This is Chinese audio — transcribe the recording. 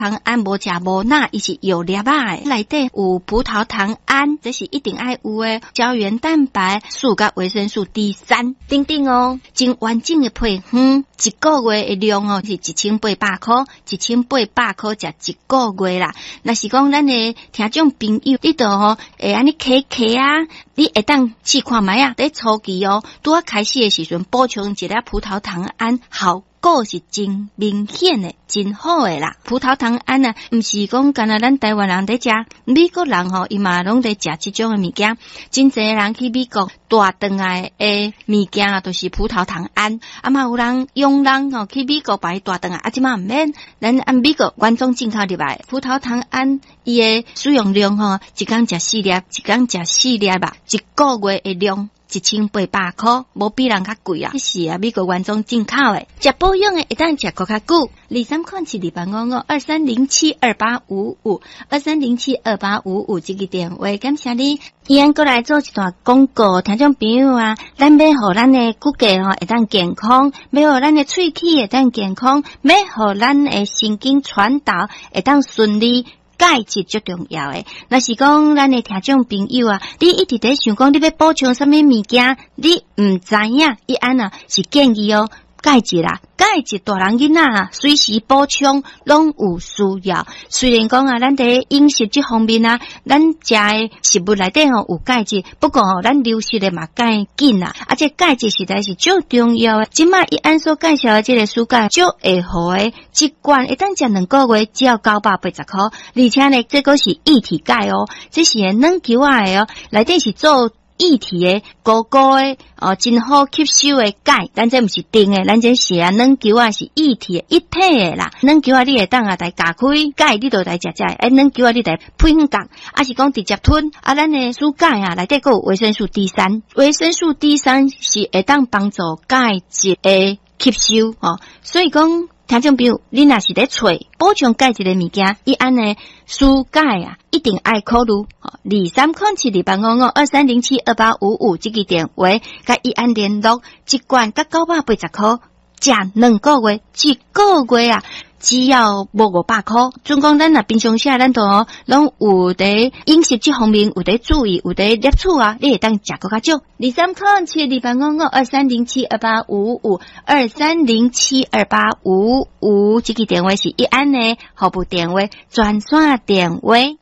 糖胺无食无钠，伊是药粒仔的，内底有葡萄糖胺，这是一定爱有的，胶原蛋白、素甲维生素 D3等等哦，真完整的配方，一个月的量哦是1800块，1800块食一个月啦。若是讲咱的听众朋友，你都吼会安尼咳啊，你会当试看卖啊，在初期哦，拄啊开始的时阵补充一粒葡萄糖胺，效果是真明显的，真好的啦。葡萄糖胺啊，毋是讲干那咱台湾人在食，美国人吼伊嘛拢在食这种的物件。真侪人去美国大顿来的物件啊，都是葡萄糖胺。啊嘛有人用人吼去美国买大顿啊，即嘛毋免，咱按美国原装进口入来葡萄糖胺，伊的使用量吼，一工食4粒，一工食4粒吧，一个月的量。1800块，无比人较贵啊！是啊，美国原装进口诶，食保养诶，一旦食够较久。23款7里855 23072855这个电话，感谢你。伊安过来做一段广告，听众朋友啊，咱要互咱诶骨骼吼会当健康，要互咱诶喙齿会当健康，要互咱诶神经传导会当顺利。钙质最重要诶，若是讲咱诶听众朋友啊，你一直在想讲你要补充什么物件，你毋知影，伊安啊是建议哦，钙质啦，钙质大人囡仔啊，随时补充拢有需要。虽然讲啊，咱伫饮食这方面啊，咱食诶食物内底吼有钙质，不过吼咱流失诶嘛介紧啊，而且钙质实在是最重要诶。即卖伊按所介绍诶这个蔬钙，最会好诶，一罐一旦食2个月只要980块，而且呢，这个是液体钙哦，这是软球仔诶哦，内底是做。液体的、高高的哦，真好吸收的钙，咱这毋是定的，咱这是啊，软球啊是液体的、一体的啦。软球啊，你会当啊来加开钙，你就来食食。软球啊，你来配合讲，啊是讲直接吞。啊，咱的蔬钙啊，内底还有维生素 D3，维生素 D3是会当帮助钙质的吸收哦，所以讲。听众朋友，你若是咧找补充钙质的物件，伊安尼蔬钙啊，一定爱考虑。23款7里855 23072855这个电话，甲伊安联络，一罐甲980块，食2个月，一个月啊。只要无500块，总讲咱若平常时咱都拢有伫饮食这方面有伫注意，有伫摄取啊，你会当食个较少。23款7里855 23072855 23072855这个电话是一安的服务电话，专线电话。